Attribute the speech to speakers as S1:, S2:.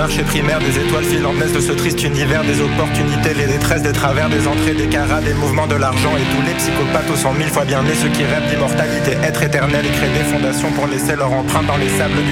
S1: marché primaire, des étoiles filantes naissent de ce triste univers, des opportunités, les détresses, des travers, des entrées, des caras, des mouvements de l'argent et tous les psychopathes aux 100 000 fois bien nés, ceux qui rêvent d'immortalité, être éternel et créer des fondations pour laisser leur empreinte dans les sables du